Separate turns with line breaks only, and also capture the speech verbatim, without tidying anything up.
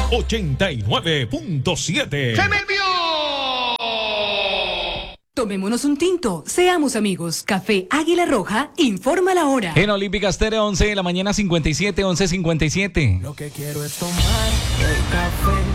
ochenta y nueve punto siete.
¡Se me envió!
Tomémonos un tinto, seamos amigos. Café Águila Roja, informa la hora.
En Olímpica Estéreo, once de la mañana, cincuenta y siete, once cincuenta y siete.
Lo que quiero es tomar el café